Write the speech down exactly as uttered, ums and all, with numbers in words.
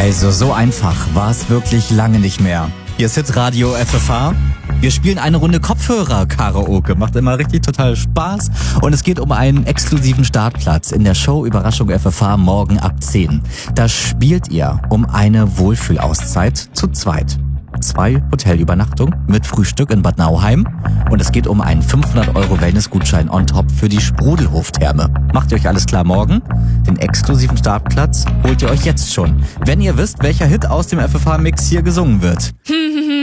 Also so einfach war es wirklich lange nicht mehr. Hier ist Hitradio F F H. Wir spielen eine Runde Kopfhörer-Karaoke. Macht immer richtig total Spaß. Und es geht um einen exklusiven Startplatz in der Show Überraschung F F H morgen ab zehn. Da spielt ihr um eine Wohlfühlauszeit zu zweit. Zwei Hotelübernachtungen mit Frühstück in Bad Nauheim. Und es geht um einen fünfhundert Euro Wellness-Gutschein on top für die Sprudelhof-Therme. Macht ihr euch alles klar morgen? Den exklusiven Startplatz holt ihr euch jetzt schon, wenn ihr wisst, welcher Hit aus dem F F H-Mix hier gesungen wird.